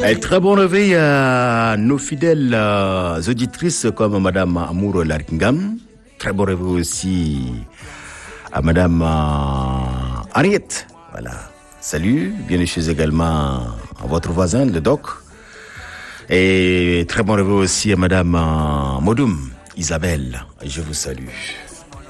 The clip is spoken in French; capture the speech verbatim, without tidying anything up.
Et très bon réveil à nos fidèles euh, auditrices comme Madame Amour Larkingam. Très bon réveil aussi à Madame euh, Henriette. Voilà. Salut, bienvenue chez également à votre voisin, le doc. Et très bon réveil aussi à Madame euh, Modoum Isabelle. Je vous salue.